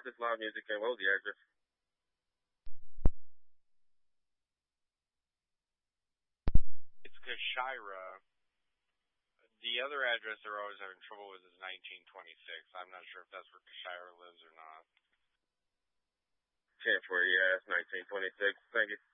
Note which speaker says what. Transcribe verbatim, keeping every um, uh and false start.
Speaker 1: about this loud music thing. What was the address?
Speaker 2: It's Kashira. The other address they're always having trouble with is nineteen twenty-six. I'm not sure if that's where Kashira lives or not.
Speaker 1: ten forty, yeah, it's nineteen twenty-six. Thank you.